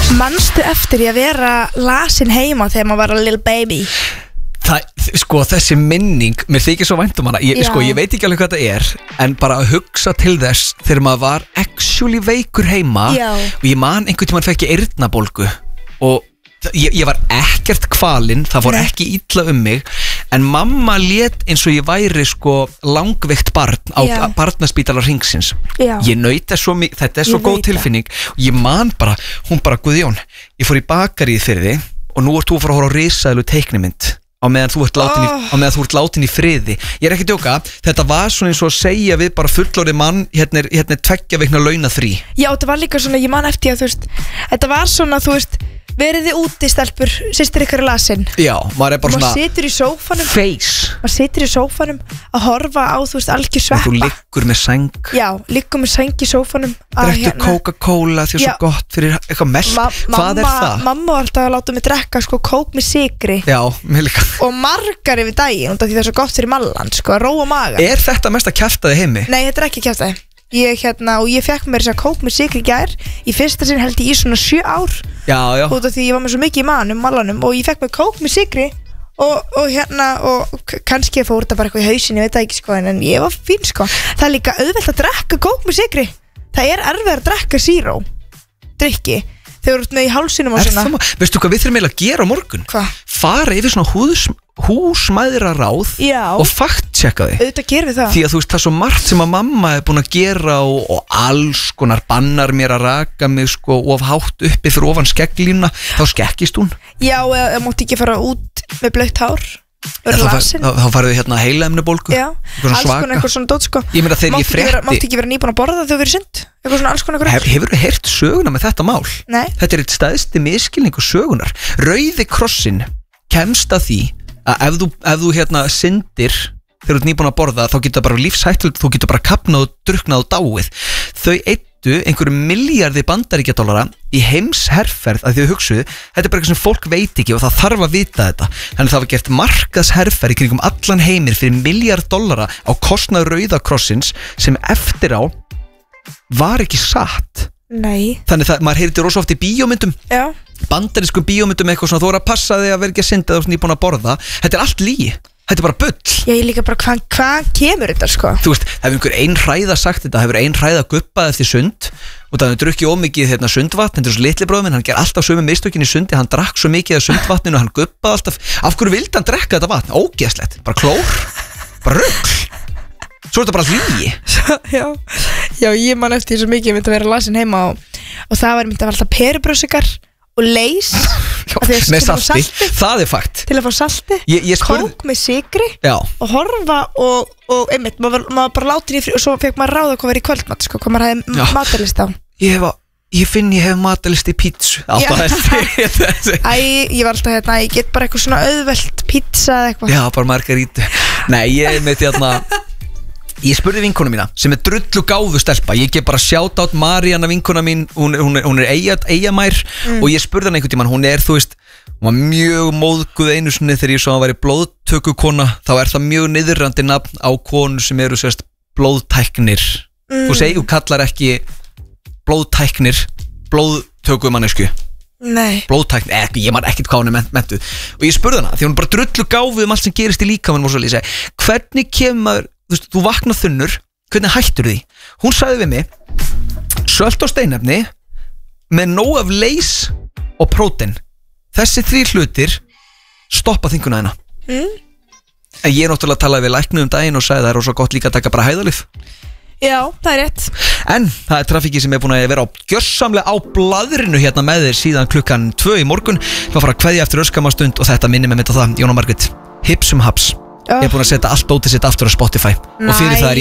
Manstu eftir ég að vera lasin heima þegar maður var a little baby? Sko, þessi minning, mér þykir svo vænt hana ég veit ekki alveg hvað það en bara að hugsa til þess þegar maður var actually veikur heima. Já. Og ég man einhvern tímann fekk ég eyrnabólgu og ég var ekkert kvalinn, það fór ekki illa mig, en mamma lét eins og ég væri sko langveikt barn á barnaspítala Hringsins. Ég naut þess svo mikið, þetta svo góð tilfinning og ég man bara, hún bara Guðjón, ég fór í bakaríð fyrir þig og nú ert þú að fara að horfa á risaðilu teiknimynd á meðan þú ert látin í friði. Ég ekki að djóka, þetta var svona eins og að segja við bara fullorðið mann, hérna er 2 vikna launafrí. Já, þetta var líka svona, ég man eftir að þetta var svona, verið þið úti stelpur, systir ykkur lasin. Já, maður bara svona situr í sófanum maður situr í sófanum að horfa á, algjör sveppa. Þú liggur með sæng. Já, liggur með sæng í sófanum. Drektu Coca-Cola því svo gott fyrir eitthvað melk. Hvað það? Mamma var alltaf að láta mig drekka kók með sykri. Já, mér líka. Og margar yfir daginn, því það svo gott fyrir mallan, að róa maga. Er þetta mest að kjaftaði heimi? Nei, þetta ekki kjaftaði. Ég fekk mér þess að kók með sykri í gær. Í fyrsta sinn held ég í svona 7 ár. Já. Út af því ég var með svo mikið í malanum og ég fekk mér kók með sykri og kannski fór þetta bara eitthvað í hausin, ég veit það ekki en ég var fín Það er líka auðvelt að drekka kók með sykri. Það er erfið að drekka zero drykki þegar þú ert með í hálsinum og svona. Veistu hvað við þurfum eiginlega að gera á morgun? Hvað? Fara yfir svona húsmæðraráð og fact-checka þig. Auðvitað gerum við það. Því að það er svo margt sem að mamma er búin að gera og alls konar bannar mér að raka mig of hátt uppi fyrir ofan skegglína, þá skekkist hún. Já, eða mátti ekki fara út með blautt hár. Þá farið þið heilaefnubólgu. Já, alls konar eitthvað svona dót Ég meina þegar ég frétti mátti ekki vera nýbúin að borða þegar þú verið synd. Eitthvað svona alls konar Hefurðu heyrt söguna með þetta mál? Nei. Þetta er eitt stæðsti misskilningu sögunar. Rauði krossinn kemst að því að ef þú syndir þegar þú ert nýbúin að borða, þá getur það bara lífshættulegt, þú getur bara kapnað og drukknað og dáið. Þau eyddu einhverjum milljarði bandaríkjadollara í heimsherferð að þau hugsuðu, þetta er bara eitthvað sem fólk veit ekki og það þarf að vita þetta. Þannig það var gert markaðsherferð í kringum allan heiminn fyrir $1 milljarð á kostnað Rauða krossins sem eftir á var ekki satt. Nei. Þannig að maður heyrði rosa oft í bíómyndum. Já. Bandarískum bíómyndum eitthvað svona, þú voru að passa þig að vera ekki að synda þú ert nýbúin að borða. Þetta er allt lygi. Þetta er bara bull. Já, ég líka bara, hvað kemur þetta Þú veist, hefur einhver ein hræða sagt þetta, hefur ein hræða guppað eftir sund og það hefur drukkið ómikið sundvatn, þetta er svo litli bróðum minn, hann ger alltaf sömu mistökin í sundi, hann drakk svo mikið af sundvatninu og hann guppaði alltaf. Af hverju vildi hann drekka þetta vatn? Ógeðslegt, bara klór, bara rugl. Svo er þetta bara lygi. Já, ég man eftir svo mikið, ég myndi að vera lasin heima og það var myndi að vera alltaf perubrauðsykar og leys með salti, það er fakt. Til að fá salti, kók með sykri og horfa og einmitt, maður bara látin í frí og svo fekk maður ráða hvað verið í kvöldmat hvað maður hefði matarlist á. Ég finn ég hef matarlist í pítsu alltaf þessi. Ég var alltaf ég get bara eitthvað svona auðvelt pizza eða eitthvað. Já, bara margarítu. Nei, ég spurði vinkona mína sem er drullu gáfu stelpa. Ég gef bara shoutout Maríanna vinkona mín, hún er eyjamær og ég spurði hann einhvern tímann, hún var mjög móðguð einu sinni þegar ég svo að hann væri blóðtökukona, þá er það mjög niðurrandi nafn á konur sem eru blóðtæknir. Þú kallar ekki blóðtæknir blóðtökumannesku. Nei. Blóðtæknir, ég man ekkert hvað hún er mentuð. Og ég spurði hana, því hún er bara drullu gáfuð allt sem gerist í líkamanum og svo ég segi, hvernig kemur þú vaknar þunnur, hvernig hættur því? Hún sagði við mig, sölt og steinefni með nóg af leys og prótein. Þessi 3 hlutir stoppa þinguna þína. En ég náttúrulega talaði við læknu daginn og sagði það er svo gott líka að taka bara hæðalyf. Já, það er rétt. En það er trafíki sem er búin að vera gjörsamlega á blaðrinu hérna með þér síðan klukkan 2 í morgun. Við fara að kveðja eftir örskamastund og þetta minnir mig á það, Jón og Margrét, Hips Haps. Ég er búin að setja allt ótið sitt aftur á Spotify og fyrir það er